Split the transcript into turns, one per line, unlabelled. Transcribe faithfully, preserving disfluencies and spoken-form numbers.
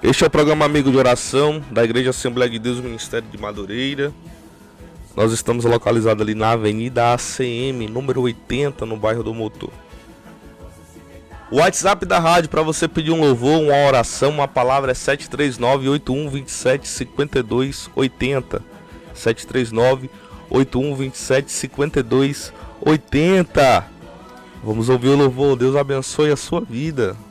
Este é o programa Amigo de Oração da Igreja Assembleia de Deus, Ministério de Madureira. Nós estamos localizados ali na Avenida A C M, número oitenta, no bairro do Motor. O WhatsApp da rádio para você pedir um louvor, uma oração, uma palavra é sete três nove, oito um dois sete, cinco dois oito zero. sete três nove, oito um dois sete, cinco dois oito zero. Vamos ouvir o louvor. Deus abençoe a sua vida.